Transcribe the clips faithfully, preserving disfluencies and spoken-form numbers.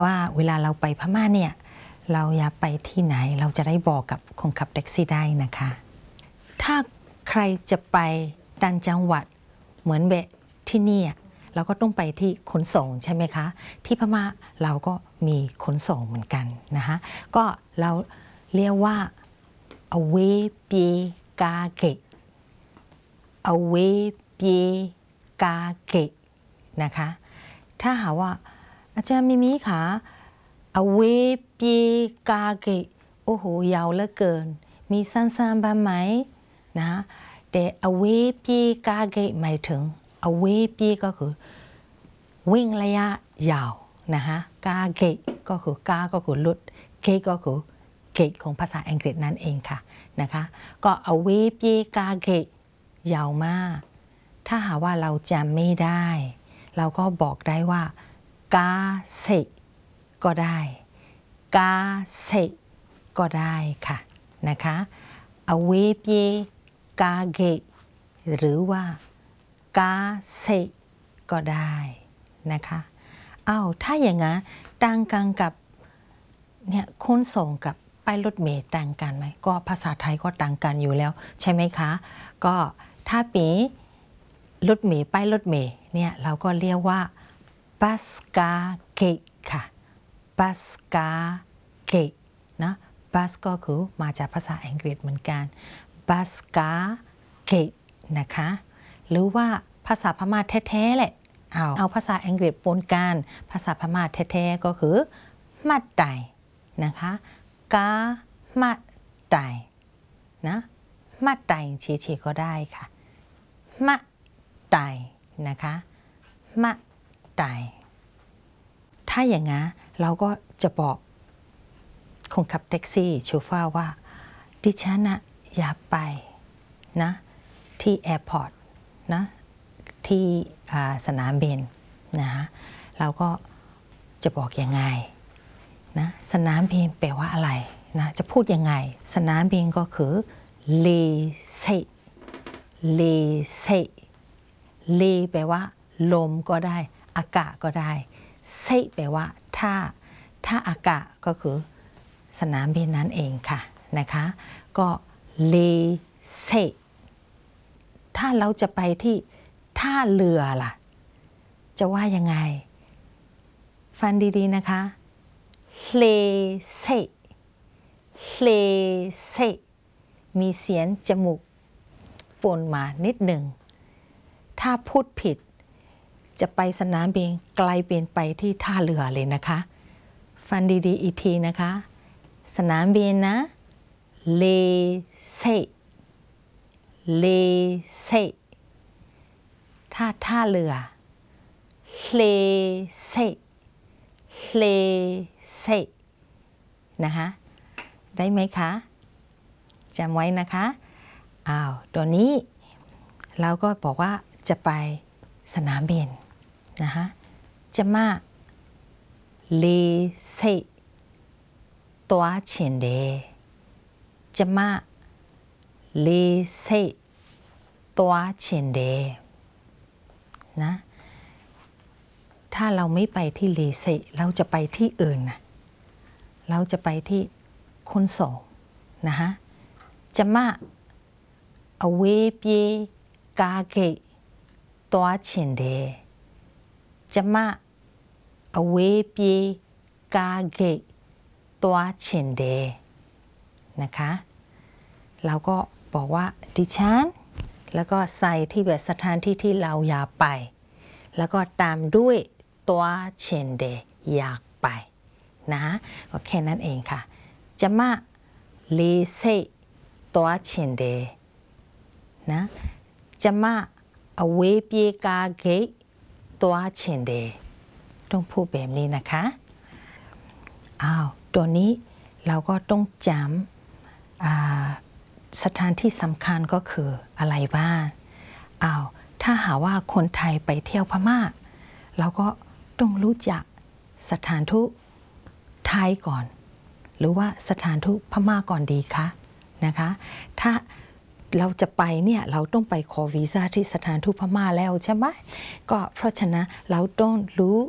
ว่าเวลาเราไปพม่าเนี่ยเราอยากไปที่ไหนเราจะได้บอกกับคนขับแท็กซี่ได้นะคะถ้าใครจะไปต่างจังหวัดเหมือนแบบที่นี่เราก็ต้องไปที่ขนส่งใช่ไหมคะที่พม่าเราก็มีขนส่งเหมือนกันนะคะก็เราเรียกว่าอเวปีกาเกะอเวปีกาเกะนะคะถ้าหาว่าอาจารย์มิมิคะอเวปีกาเกะโอ้โหยาวเหลือเกินมีสั้นๆบ้างไหมนะแต่อเวปีกาเกะหมายถึงอเวปีก็คือวิ่งระยะยาวนะคะกาเกะก็คือกาก็คือลุดเกะก็คือเกะของภาษาอังกฤษนั่นเองค่ะนะคะก็อเวปีกาเกะยาวมากถ้าหาว่าเราจำไม่ได้เราก็บอกได้ว่ากาเซก็ได้กาเซก็ได้ค่ะนะคะอเวปีกาเกะหรือว่ากาเซก็ได้นะคะอ้าวถ้าอย่างงั้นต่างกันกับเนี่ยขนส่งกับป้ายรถเมล์ต่างกันไหมก็ภาษาไทยก็ต่างกันอยู่แล้วใช่ไหมคะก็ถ้าปีรถเมล์ป้ายรถเมล์เนี่ยเราก็เรียกว่าบัสกาเกะค่ะบัสกาเกะนะบัสก็คือมาจากภาษาอังกฤษเหมือนกันบัสกาเกะนะคะหรือว่าภาษาพม่าแท้ๆแหละเอาเอาภาษาอังกฤษปนกันภาษาพม่าแท้ๆก็คือมัดไตนะคะกามัดไตนะมัดไตเฉยๆก็ได้ค่ะมัดไตนะคะมัดไตถ้าอย่างงั้นเราก็จะบอกคนขับแท็กซี่โชเฟอร์ว่าดิฉันนะอยากไปนะที่แอร์พอร์ตนะที่สนามบินนะฮะเราก็จะบอกยังไงนะสนามบินแปลว่าอะไรนะจะพูดยังไงสนามบินก็คือเลเซเลเซเลแปลว่าลมก็ได้อากาศก็ได้เซแปลว่าถ้าถ้าอากาศก็คือสนามบินนั่นเองค่ะนะคะก็เลเซถ้าเราจะไปที่ท่าเรือล่ะจะว่ายังไงฟังดีๆนะคะเลเซเลเซมีเสียงจมูกปนมานิดหนึ่งถ้าพูดผิดจะไปสนามบินไกลเปลี่ยนไปที่ท่าเรือเลยนะคะฟังดีๆอีกทีนะคะสนามบินนะเลเซเลเซถ้าท่าเรือเลเซเลเซนะคะได้ไหมคะจำไว้นะคะอ้าวตัวนี้เราก็บอกว่าจะไปสนามบินนะคะจะมาเลเซตัวเฉียนเดจะมาเลเซตัวเฉียนเดนะถ้าเราไม่ไปที่เลเซเราจะไปที่อื่นนะเราจะไปที่ขนส่งนะคะจะมาอเวปีกาเกะตัวเฉียนเดจะมาอเวปีกาเกะตัวเฉียนเดนะคะเราก็บอกว่าดิฉันแล้วก็ใส่ที่แบบสถานที่ที่เราอยากไปแล้วก็ตามด้วยตัวเฉียนเดอยากไปนะก็แค่นั้นเองค่ะจะมาเลเซตัวเฉียนเดนะจะมาอเวปีกาเกะตัวเฉียนเดต้องพูดแบบนี้นะคะอ้าวตัวนี้เราก็ต้องจำสถานที่สำคัญก็คืออะไรบ้างอ้าวถ้าหาว่าคนไทยไปเที่ยวพม่าเราก็ต้องรู้จักสถานทูตไทยก่อนหรือว่าสถานทูตพม่าก่อนดีคะนะคะถ้าเราจะไปเนี่ยเราต้องไปขอวีซ่าที่สถานทูตพม่าแล้วใช่ไหมก็เพราะฉะนั้นเราต้องรู้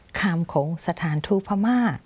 ข้ามของสถานทูตพม่า